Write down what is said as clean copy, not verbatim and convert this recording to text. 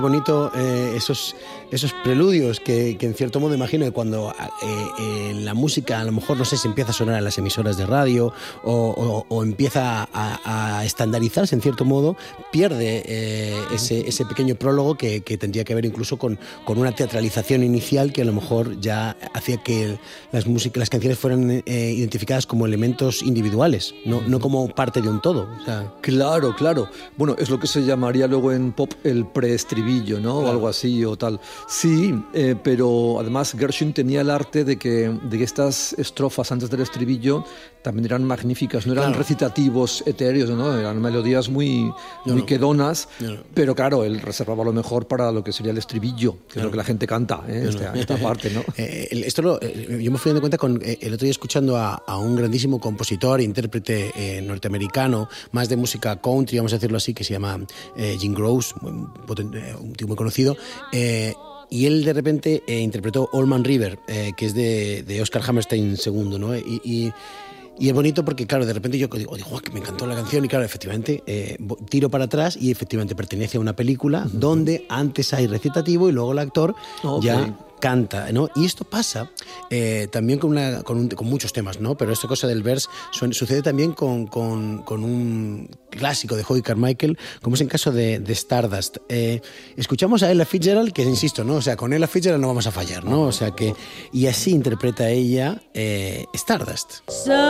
Bonito esos preludios que en cierto modo imagino que cuando la música a lo mejor, no sé, si empieza a sonar en las emisoras de radio o empieza a estandarizarse en cierto modo, pierde ese pequeño prólogo que tendría que ver incluso con una teatralización inicial que a lo mejor ya hacía que las canciones fueran identificadas como elementos individuales, no como parte de un todo. O sea, Claro. Bueno, es lo que se llamaría luego en pop el preestribillo, ¿no? Claro. O algo así o tal. Sí, pero además Gershwin tenía el arte de que estas estrofas antes del estribillo también eran magníficas, no eran recitativos etéreos, ¿no? Eran melodías muy quedonas, pero claro, él reservaba lo mejor para lo que sería el estribillo, que es lo que la gente canta, esta parte, ¿no? Yo me fui dando cuenta el otro día escuchando a un grandísimo compositor e intérprete norteamericano, más de música country, vamos a decirlo así, que se llama Jim Gross, un tío muy conocido, y él de repente interpretó Old Man River, que es de Oscar Hammerstein II, ¿no? Y es bonito porque, claro, de repente yo digo, que me encantó la canción y, claro, efectivamente, tiro para atrás y efectivamente pertenece a una película donde antes hay recitativo y luego el actor ya canta, ¿no? Y esto pasa también con muchos temas, ¿no? Pero esta cosa del verse sucede también con un clásico de Howie Carmichael, como es en caso de Stardust. Escuchamos a Ella Fitzgerald, que insisto, ¿no? O sea, con Ella Fitzgerald no vamos a fallar, ¿no? O sea que, y así interpreta ella Stardust.